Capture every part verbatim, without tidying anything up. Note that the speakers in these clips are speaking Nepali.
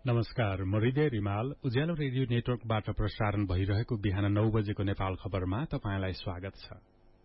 नमस्कार, म हृदय रिमाल उज्यालो रेडियो नेटवर्कबाट प्रसारण भइरहेको बिहान नौ बजेको नेपाल खबरमा तपाईंलाई स्वागत छ।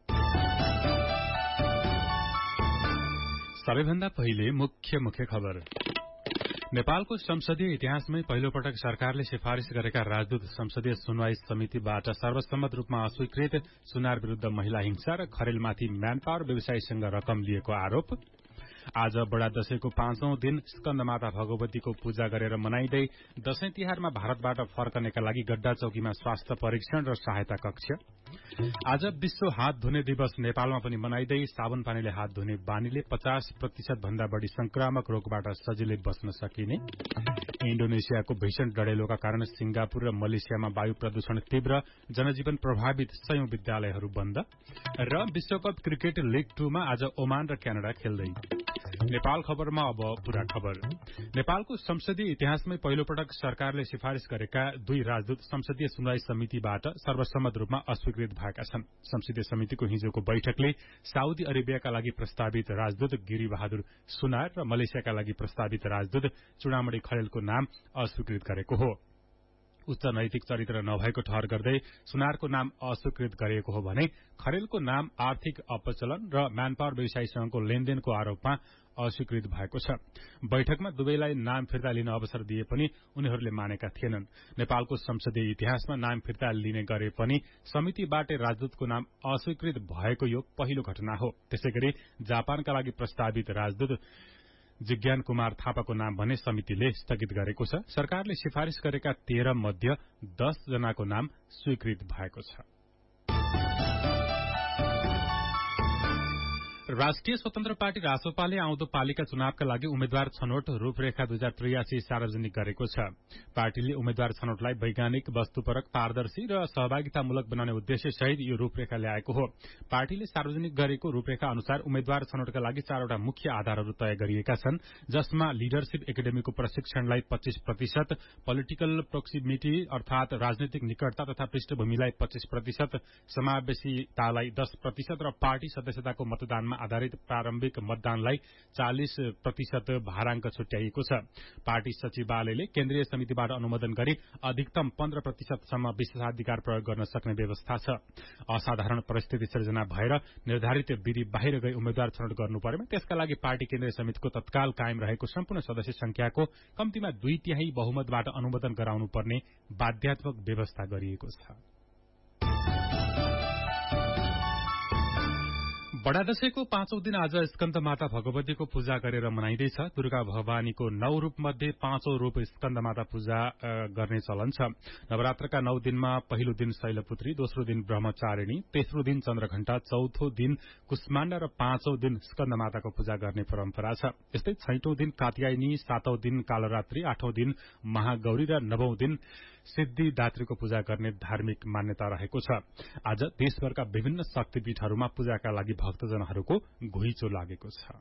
सबैभन्दा पहिले मुख्य मुख्य खबर। नेपालको संसदीय इतिहासमै पहिलो पटक सरकारले सिफारिश गरेका राजदूत संसदीय सुनवाई समितिबाट सर्वसम्मत रूपमा अस्वीकृत। सुनार विरूद्ध महिला हिंसा र खरेलमाथि म्यानपावर व्यवसायीसँग रकम लिएको आरोप। आज बडा दशैंको पाँचौं दिन स्कन्दमाता भगवतीको पूजा गरेर मनाइँदै दशैं तिहारमा भारतबाट फर्कनेका लागि गड्डा चौकीमा स्वास्थ्य परीक्षण र सहायता कक्ष। आज विश्व हात धुने दिवस नेपालमा पनि मनाइँदै साबुन पानीले हात धुने बानीले पचास प्रतिशत भन्दा बढ़ी संक्रामक रोगबाट सजिलै बच्न सकिने। इण्डोनेसियाको भीषण डढेलोका कारण सिंगापुर र मलेसियामा वायु प्रदूषण तीव्र, जनजीवन प्रभावित, सयौं विद्यालयहरू बन्द। र विश्वकप क्रिकेट लीग टूमा आज ओमान र क्यानाडा खेल्दै। नेपाल खबरमा अब पूरा खबर। नेपालको संसदीय इतिहासमै पहिलो पटक सरकारले सिफारिश गरेका दुई राजदूत संसदीय सुनवाई समितिबाट सर्वसम्मत रूपमा अस्वीकृत भएका छन्। संसदीय समितिको हिजोको बैठकले साउदी अरेबियाका लागि प्रस्तावित राजदूत गिरी बहादुर सुनार र मलेसियाका लागि प्रस्तावित राजदूत चुडामणि खरेलको नाम अस्वीकृत गरेको हो। उच्च नैतिक चरित्र नभएको ठहर गर्दै सुनारको नाम अस्वीकृत गरिएको हो भने खरेलको नाम आर्थिक अपचलन र म्यानपावर व्यवसायीसँगको लेनदेनको आरोपमा अस्वीकृत भएको छ। बैठकमा दुवैलाई नाम फिर्ता लिन अवसर दिए पनि उनीहरूले मानेका थिएनन्। नेपालको संसदीय इतिहासमा नाम फिर्ता लिने गरे पनि समितिबाट राजदूतको नाम अस्वीकृत भएको यो पहिलो घटना हो। त्यसैगरी जापानका लागि प्रस्तावित राजदूत जिज्ञान कुमार थापाको नाम भने समितिले स्थगित गरेको छ। सरकारले सिफारिश गरेका तेह्र मध्ये दस जनाको नाम स्वीकृत भएको छ। राष्ट्रिय स्वतन्त्र पार्टी रासोपाले आउँदो पालिका चुनावका लागि उम्मेद्वार छनौट रूपरेखा दुई हजार त्रियासी सार्वजनिक गरेको छ। पार्टीले उम्मेद्वार छनौटलाई वैज्ञानिक, वस्तुपरक, पारदर्शी र सहभागितामूलक बनाउने उद्देश्य सहित यो रूपरेखा ल्याएको हो। पार्टीले सार्वजनिक गरेको रूपरेखा अनुसार उम्मेद्वार छनौटका लागि चारवटा मुख्य आधारहरू तय गरिएका छन्, जसमा लिडरशिप एकाडेमीको प्रशिक्षणलाई पच्चीस प्रतिशत, पोलिटिकल प्रोक्सिमिटी अर्थात राजनैतिक निकटता तथा पृष्ठभूमिलाई पच्चीस प्रतिशत, समावेशितालाई दस प्रतिशत र पार्टी सदस्यताको मतदानमा आधारित प्रारम्भिक मतदानलाई चालीस प्रतिशत भारांक छुट्याइएको छ। पार्टी सचिवालयले केन्द्रीय समितिबाट अनुमोदन गरी अधिकतम पन्ध्र प्रतिशतसम्म विशेषाधिकार प्रयोग गर्न सक्ने व्यवस्था छ। असाधारण परिस्थिति सृजना भएर निर्धारित विधि बाहिर गई उम्मेद्वार छनौट गर्नु परेमा त्यसका लागि पार्टी केन्द्रीय समितिको तत्काल कायम रहेको सम्पूर्ण सदस्य संख्याको कम्तीमा दुई तिहाई बहुमतबाट अनुमोदन गराउनु पर्ने बाध्यात्मक व्यवस्था गरिएको छ। बडा दशैंको पाँचौं दिन आज स्कन्दमाता भगवतीको पूजा गरेर मनाइँदैछ। दुर्गा भवानीको नौ रूप मध्ये पाँचौं रूप स्कन्दमाता पूजा गर्ने चलन छ। नवरात्रका नौ दिनमा पहिलो दिन शैलपुत्री, दोस्रो दिन ब्रह्मचारिणी, तेस्रो दिन चन्द्रघण्टा, चौथो दिन कुष्माण्डा र पाँचौं दिन स्कन्दमाताको पूजा गर्ने परम्परा छ। यस्तै छैटौं दिन कात्यायनी, सातौं दिन कालरात्रि, आठौं दिन महागौरी र नवौं दिन सिद्धिदात्रीको पूजा गर्ने धार्मिक मान्यता रहेको छ। आज देशभरका विभिन्न शक्तिपीठहरूमा पूजाका लागि भक्तजनहरूको घुइँचो लागेको छ।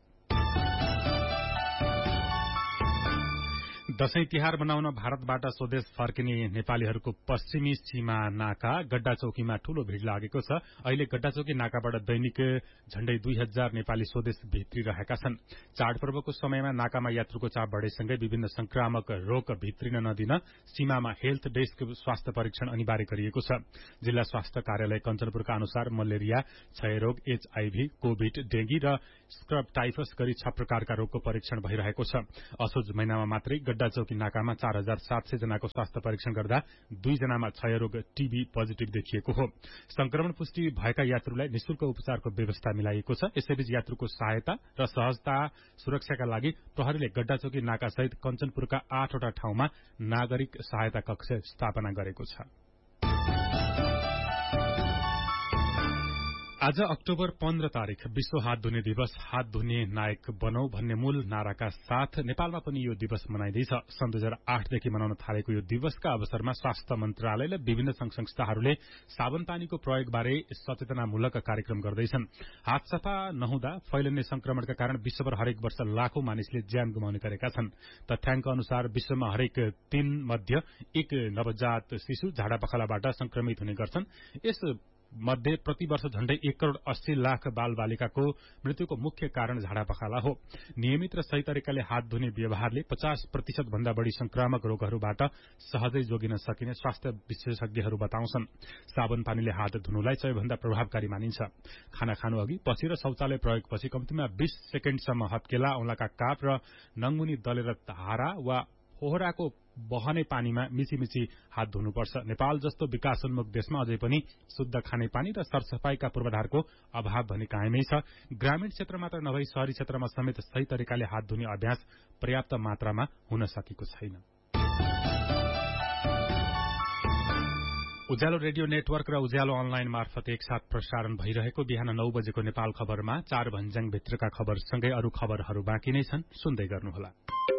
दशैं तिहार मनाउन भारतबाट स्वदेश फर्किने नेपालीहरूको पश्चिमी सीमा नाका गड्डा चौकीमा ठूलो भीड़ लागेको छ। अहिले गड्डा चौकी नाकाबाट दैनिक झण्डै दुई हजार नेपाली स्वदेश भित्रिरहेका छन्। चाडपर्वको समयमा नाकामा यात्रुको चाप बढेसँगै विभिन्न संक्रामक रोग भित्रिन नदिन सीमामा हेल्थ डेस्क स्वास्थ्य परीक्षण अनिवार्य गरिएको छ। जिल्ला स्वास्थ्य कार्यालय कञ्चनपुरका अनुसार मलेरिया, क्षयरोग, एचआईभी, कोभिड, डेंगी र स्क्रब टाइफस गरी छ प्रकारका रोगको परीक्षण भइरहेको छ। असोज महिनामा मात्रै गड्डा चौकी नाकामा चार हजार सात सय जनाको स्वास्थ्य परीक्षण गर्दा दुई जनामा क्षयरोग टीबी पोजिटिभ देखिएको हो। संक्रमण पुष्टि भएका यात्रुलाई निशुल्क उपचारको व्यवस्था मिलाइएको छ। यसैबीच यात्रुको सहायता र सहजता सुरक्षाका लागि प्रहरीले गड्डा चौकी नाका सहित कञ्चनपुरका आठवटा ठाउँमा नागरिक सहायता कक्ष स्थापना गरेको छ। आज अक्टोबर पन्ध्र तारिक विश्व हात धुने दिवस। हात धुने नायक बनौ भन्ने मूल नाराका साथ नेपालमा पनि यो दिवस मनाइँदैछ। सन् दुई हजार आठदेखि मनाउन थालेको यो दिवसका अवसरमा स्वास्थ्य मन्त्रालय र विभिन्न संघ संस्थाहरूले साबुन पानीको प्रयोगबारे सचेतनामूलक कार्यक्रम गर्दैछन्। हात सफा नहुँदा फैलिने संक्रमणका कारण विश्वभर हरेक वर्ष लाखौं मानिसले ज्यान गुमाउने गरेका छन्। तथ्याङ्क अनुसार विश्वमा हरेक तीन मध्ये एक नवजात शिशु झाडापखालाबाट संक्रमित हुने गर्छन्। यस मध्ये प्रति वर्ष झण्डै एक करोड़ अस्सी लाख बाल बालिकाको मृत्युको मुख्य कारण झाडापखाला हो। नियमित र सही तरिकाले हात धुने व्यवहारले पचास प्रतिशत भन्दा बढ़ी संक्रामक रोगहरूबाट सहजै जोगिन सकिने स्वास्थ्य विशेषज्ञहरू बताउँछन्। साबुन पानीले हात धुनुलाई सबैभन्दा प्रभावकारी मानिन्छ। खाना खानु अघि, पछि र शौचालय प्रयोगपछि कम्तीमा बीस सेकेण्डसम्म हत्केला, औंलाका काप र नङमुनी दलेर धारा वा फोहराको बहने पानीमा मिचीमिची हात धुनुपर्छ। नेपाल जस्तो विकासोन्मुख देशमा अझै पनि शुद्ध खानेपानी र सरसफाईका पूर्वाधारको अभाव भने कायमै छ। ग्रामीण क्षेत्र मात्र नभई शहरी क्षेत्रमा समेत सही तरिकाले हात धुने अभ्यास पर्याप्त मात्रामा हुन सकेको छैन। उज्यालो रेडियो नेटवर्क र उज्यालो अनलाइन मार्फत एकसाथ प्रसारण भइरहेको बिहान नौ बजेको नेपाल खबरमा चार भन्ज्याङ भित्रका खबरसँगै अरू खबरहरू बाँकी नै छन्, सुन्दै गर्नुहोला।